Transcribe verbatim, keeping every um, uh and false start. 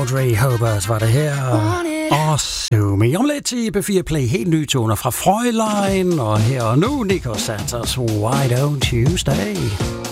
Audrey Hobart var det her. Og Sumi. Om lidt i B fire Play. Helt nye toner fra Fräulein. Og her og nu Nico Santos. Why don't you stay?